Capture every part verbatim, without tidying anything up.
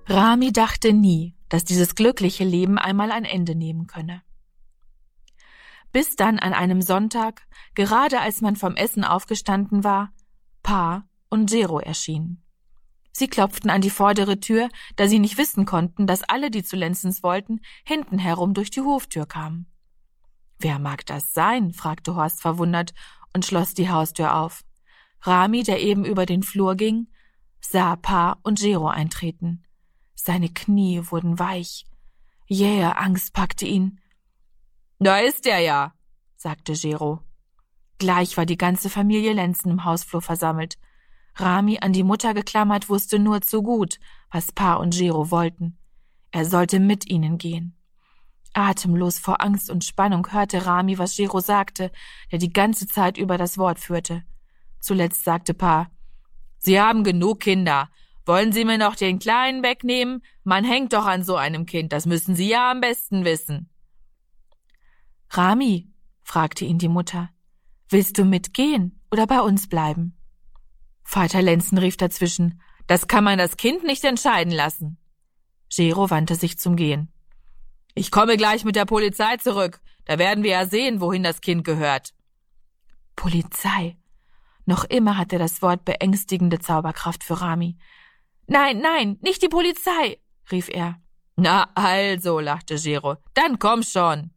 Rami dachte nie, dass dieses glückliche Leben einmal ein Ende nehmen könne. Bis dann an einem Sonntag, gerade als man vom Essen aufgestanden war, Pa und Jero erschienen. Sie klopften an die vordere Tür, da sie nicht wissen konnten, dass alle, die zu Lenzens wollten, hinten herum durch die Hoftür kamen. »Wer mag das sein?« fragte Horst verwundert und schloss die Haustür auf. Rami, der eben über den Flur ging, sah Pa und Jero eintreten. Seine Knie wurden weich. Jähe Angst packte ihn. »Da ist er ja«, sagte Jero. Gleich war die ganze Familie Lenzen im Hausflur versammelt. Rami, an die Mutter geklammert, wusste nur zu gut, was Pa und Jero wollten. Er sollte mit ihnen gehen. Atemlos vor Angst und Spannung hörte Rami, was Jero sagte, der die ganze Zeit über das Wort führte. Zuletzt sagte Pa: »Sie haben genug Kinder. Wollen Sie mir noch den Kleinen wegnehmen? Man hängt doch an so einem Kind, das müssen Sie ja am besten wissen.« »Rami«, fragte ihn die Mutter, »willst du mitgehen oder bei uns bleiben?« Vater Lenzen rief dazwischen: »Das kann man das Kind nicht entscheiden lassen.« Jero wandte sich zum Gehen. »Ich komme gleich mit der Polizei zurück. Da werden wir ja sehen, wohin das Kind gehört.« Polizei. Noch immer hatte das Wort beängstigende Zauberkraft für Rami. »Nein, nein, nicht die Polizei«, rief er. »Na also«, lachte Jero, »dann komm schon.«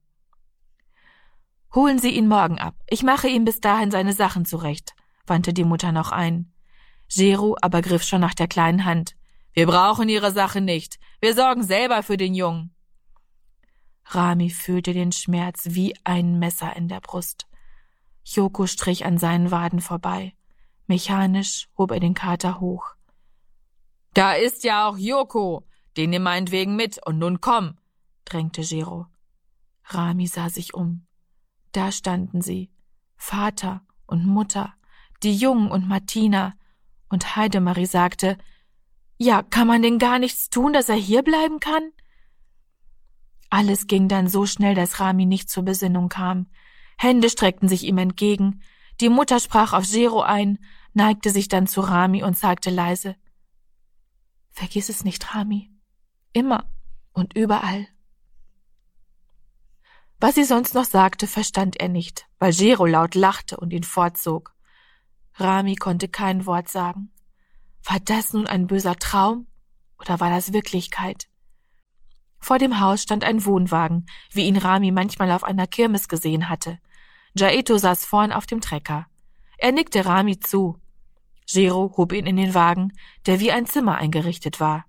»Holen Sie ihn morgen ab. Ich mache ihm bis dahin seine Sachen zurecht«, wandte die Mutter noch ein. Jero aber griff schon nach der kleinen Hand. »Wir brauchen Ihre Sache nicht. Wir sorgen selber für den Jungen.« Rami fühlte den Schmerz wie ein Messer in der Brust. Joko strich an seinen Waden vorbei. Mechanisch hob er den Kater hoch. »Da ist ja auch Joko. Den nimm meinetwegen mit und nun komm«, drängte Jero. Rami sah sich um. Da standen sie, Vater und Mutter, die Jungen und Martina, und Heidemarie sagte: »Ja, kann man denn gar nichts tun, dass er hier bleiben kann?« Alles ging dann so schnell, dass Rami nicht zur Besinnung kam. Hände streckten sich ihm entgegen, die Mutter sprach auf Jero ein, neigte sich dann zu Rami und sagte leise: »Vergiss es nicht, Rami, immer und überall.« Was sie sonst noch sagte, verstand er nicht, weil Jero laut lachte und ihn fortzog. Rami konnte kein Wort sagen. War das nun ein böser Traum oder war das Wirklichkeit? Vor dem Haus stand ein Wohnwagen, wie ihn Rami manchmal auf einer Kirmes gesehen hatte. Jaeto saß vorn auf dem Trecker. Er nickte Rami zu. Jero hob ihn in den Wagen, der wie ein Zimmer eingerichtet war.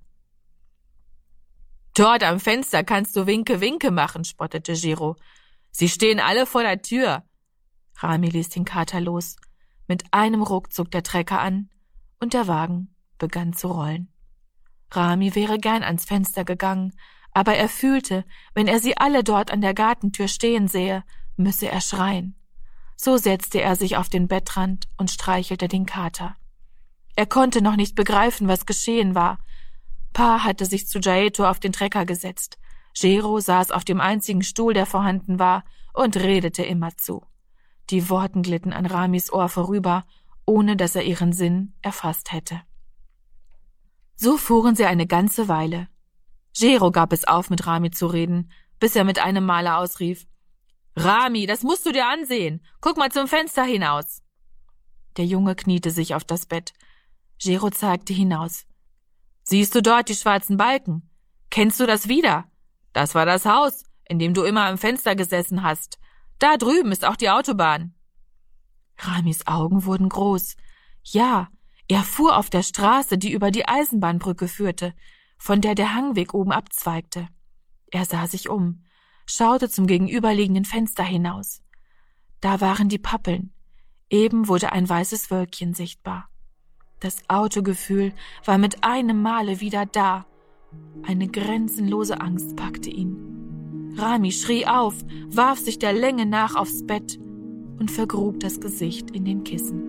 »Dort am Fenster kannst du Winke, Winke machen«, spottete Jero. »Sie stehen alle vor der Tür.« Rami ließ den Kater los. Mit einem Ruck zog der Trecker an und der Wagen begann zu rollen. Rami wäre gern ans Fenster gegangen, aber er fühlte, wenn er sie alle dort an der Gartentür stehen sähe, müsse er schreien. So setzte er sich auf den Bettrand und streichelte den Kater. Er konnte noch nicht begreifen, was geschehen war. Pa hatte sich zu Jaeto auf den Trecker gesetzt. Jero saß auf dem einzigen Stuhl, der vorhanden war, und redete immerzu. Die Worte glitten an Ramis Ohr vorüber, ohne dass er ihren Sinn erfasst hätte. So fuhren sie eine ganze Weile. Jero gab es auf, mit Rami zu reden, bis er mit einem Male ausrief: »Rami, das musst du dir ansehen. Guck mal zum Fenster hinaus.« Der Junge kniete sich auf das Bett. Jero zeigte hinaus. »Siehst du dort die schwarzen Balken? Kennst du das wieder? Das war das Haus, in dem du immer am Fenster gesessen hast. Da drüben ist auch die Autobahn.« Ramis Augen wurden groß. Ja, er fuhr auf der Straße, die über die Eisenbahnbrücke führte, von der der Hangweg oben abzweigte. Er sah sich um, schaute zum gegenüberliegenden Fenster hinaus. Da waren die Pappeln. Eben wurde ein weißes Wölkchen sichtbar. Das Autogefühl war mit einem Male wieder da. Eine grenzenlose Angst packte ihn. Rami schrie auf, warf sich der Länge nach aufs Bett und vergrub das Gesicht in den Kissen.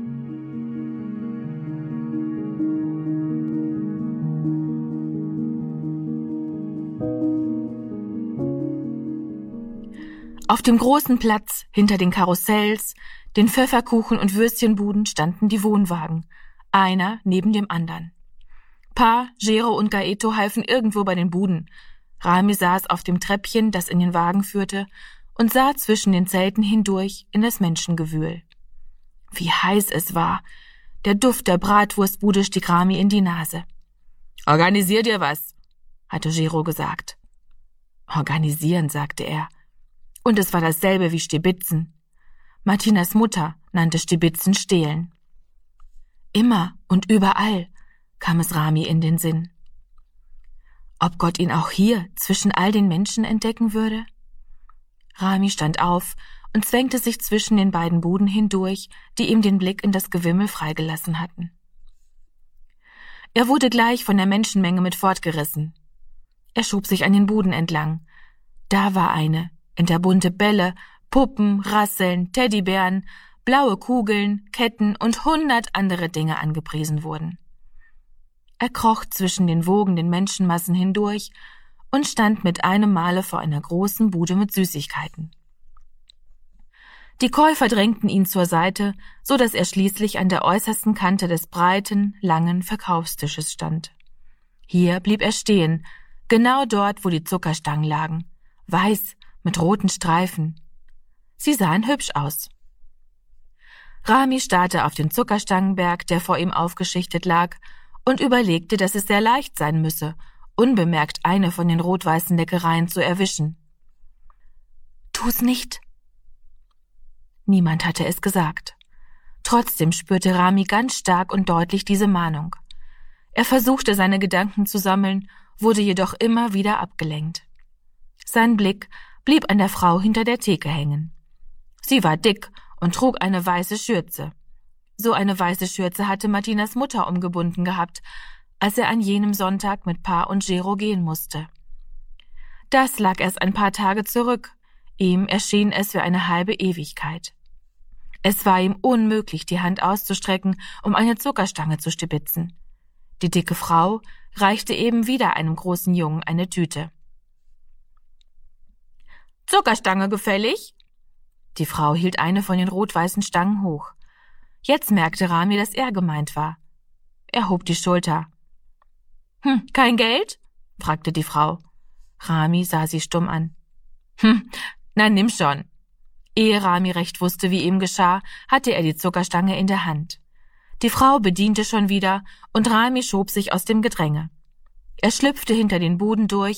Auf dem großen Platz hinter den Karussells, den Pfefferkuchen- und Würstchenbuden standen die Wohnwagen, einer neben dem anderen. Pa, Gero und Gaeto halfen irgendwo bei den Buden. Rami saß auf dem Treppchen, das in den Wagen führte, und sah zwischen den Zelten hindurch in das Menschengewühl. Wie heiß es war! Der Duft der Bratwurstbude stieg Rami in die Nase. »Organisier dir was«, hatte Gero gesagt. »Organisieren«, sagte er. Und es war dasselbe wie Stibitzen. Martinas Mutter nannte Stibitzen stehlen. Immer und überall kam es Rami in den Sinn. Ob Gott ihn auch hier zwischen all den Menschen entdecken würde? Rami stand auf und zwängte sich zwischen den beiden Buden hindurch, die ihm den Blick in das Gewimmel freigelassen hatten. Er wurde gleich von der Menschenmenge mit fortgerissen. Er schob sich an den Buden entlang. Da war eine, in der bunte Bälle, Puppen, Rasseln, Teddybären, blaue Kugeln, Ketten und hundert andere Dinge angepriesen wurden. Er kroch zwischen den wogenden Menschenmassen hindurch und stand mit einem Male vor einer großen Bude mit Süßigkeiten. Die Käufer drängten ihn zur Seite, so dass er schließlich an der äußersten Kante des breiten, langen Verkaufstisches stand. Hier blieb er stehen, genau dort, wo die Zuckerstangen lagen, weiß mit roten Streifen. Sie sahen hübsch aus. Rami starrte auf den Zuckerstangenberg, der vor ihm aufgeschichtet lag, und überlegte, dass es sehr leicht sein müsse, unbemerkt eine von den rot-weißen Leckereien zu erwischen. »Tu's nicht!« Niemand hatte es gesagt. Trotzdem spürte Rami ganz stark und deutlich diese Mahnung. Er versuchte, seine Gedanken zu sammeln, wurde jedoch immer wieder abgelenkt. Sein Blick blieb an der Frau hinter der Theke hängen. Sie war dick und trug eine weiße Schürze. So eine weiße Schürze hatte Martinas Mutter umgebunden gehabt, als er an jenem Sonntag mit Pa und Gero gehen musste. Das lag erst ein paar Tage zurück. Ihm erschien es für eine halbe Ewigkeit. Es war ihm unmöglich, die Hand auszustrecken, um eine Zuckerstange zu stibitzen. Die dicke Frau reichte eben wieder einem großen Jungen eine Tüte. »Zuckerstange gefällig?« Die Frau hielt eine von den rot-weißen Stangen hoch. Jetzt merkte Rami, dass er gemeint war. Er hob die Schulter. »Hm, kein Geld?« fragte die Frau. Rami sah sie stumm an. »Hm, na nimm schon.« Ehe Rami recht wusste, wie ihm geschah, hatte er die Zuckerstange in der Hand. Die Frau bediente schon wieder, und Rami schob sich aus dem Gedränge. Er schlüpfte hinter den Buden durch